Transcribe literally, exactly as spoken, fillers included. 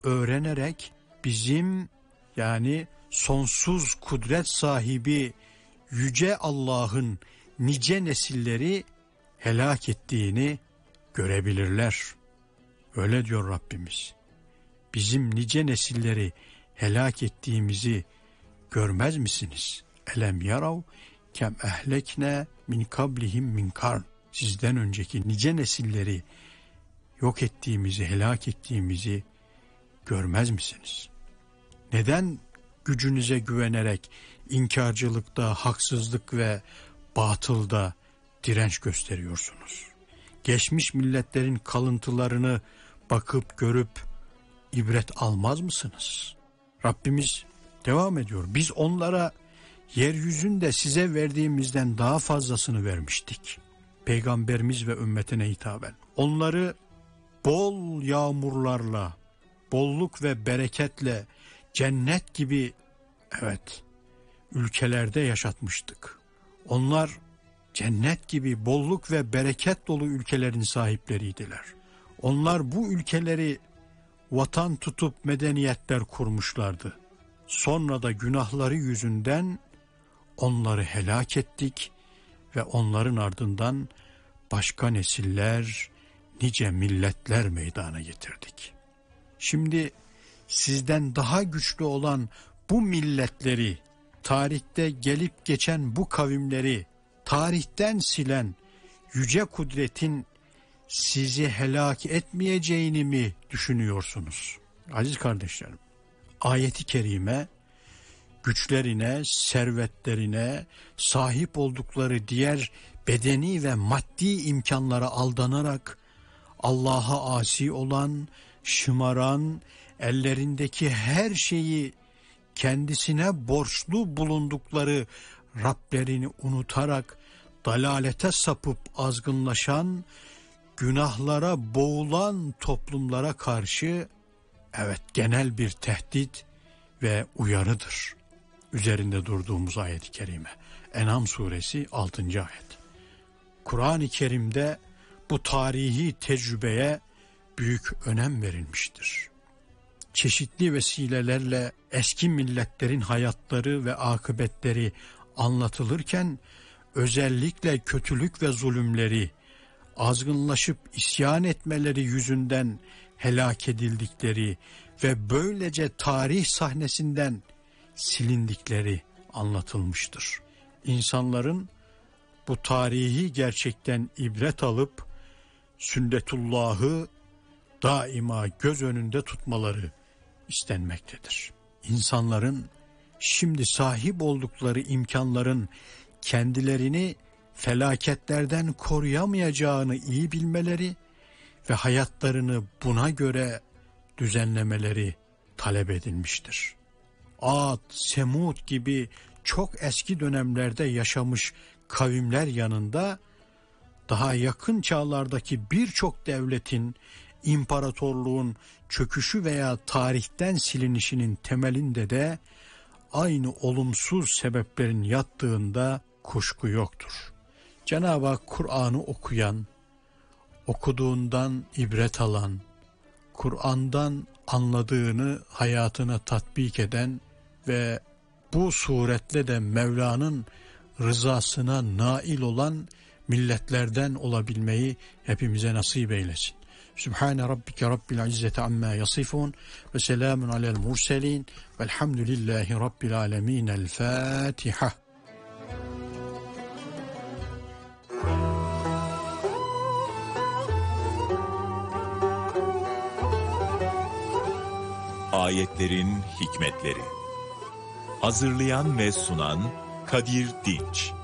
öğrenerek bizim, yani sonsuz kudret sahibi yüce Allah'ın nice nesilleri helak ettiğini görebilirler. Öyle diyor Rabbimiz. Bizim nice nesilleri helak ettiğimizi görmez misiniz? Elem yarav kem ehlekne min kablihim min karn. Sizden önceki nice nesilleri yok ettiğimizi, helak ettiğimizi görmez misiniz? Neden gücünüze güvenerek inkarcılıkta, haksızlık ve batılda direnç gösteriyorsunuz? Geçmiş milletlerin kalıntılarını bakıp görüp ibret almaz mısınız? Rabbimiz devam ediyor. Biz onlara yeryüzünde size verdiğimizden daha fazlasını vermiştik. Peygamberimiz ve ümmetine hitaben. Onları bol yağmurlarla, bolluk ve bereketle, cennet gibi, evet, ülkelerde yaşatmıştık. Onlar cennet gibi bolluk ve bereket dolu ülkelerin sahipleriydiler. Onlar bu ülkeleri vatan tutup medeniyetler kurmuşlardı. Sonra da günahları yüzünden onları helak ettik ve onların ardından başka nesiller, nice milletler meydana getirdik. Şimdi sizden daha güçlü olan bu milletleri, tarihte gelip geçen bu kavimleri tarihten silen yüce kudretin sizi helak etmeyeceğini mi düşünüyorsunuz? Aziz kardeşlerim, ayeti kerime güçlerine, servetlerine, sahip oldukları diğer bedeni ve maddi imkanlara aldanarak Allah'a asi olan, şımaran, ellerindeki her şeyi kendisine borçlu bulundukları Rablerini unutarak dalalete sapıp azgınlaşan, günahlara boğulan toplumlara karşı evet genel bir tehdit ve uyarıdır. Üzerinde durduğumuz ayet-i kerime. En'am suresi altıncı ayet. Kur'an-ı Kerim'de bu tarihi tecrübeye büyük önem verilmiştir. Çeşitli vesilelerle eski milletlerin hayatları ve akıbetleri anlatılırken özellikle kötülük ve zulümleri, azgınlaşıp isyan etmeleri yüzünden helak edildikleri ve böylece tarih sahnesinden silindikleri anlatılmıştır. İnsanların bu tarihi gerçekten ibret alıp sünnetullahı daima göz önünde tutmaları istenmektedir. İnsanların şimdi sahip oldukları imkanların kendilerini felaketlerden koruyamayacağını iyi bilmeleri ve hayatlarını buna göre düzenlemeleri talep edilmiştir. Ad, Semud gibi çok eski dönemlerde yaşamış kavimler yanında daha yakın çağlardaki birçok devletin, imparatorluğun çöküşü veya tarihten silinişinin temelinde de aynı olumsuz sebeplerin yattığında kuşku yoktur. Cenab-ı Hak Kur'an'ı okuyan, okuduğundan ibret alan, Kur'an'dan anladığını hayatına tatbik eden ve bu suretle de Mevla'nın rızasına nail olan milletlerden olabilmeyi hepimize nasip eylesin. Sübhane Rabbike Rabbil İzzeti amma yasifun ve selamun alel murselin velhamdülillahi Rabbil alemin. El Fatiha. Ayetlerin hikmetleri. Hazırlayan ve sunan Kadir Dinç.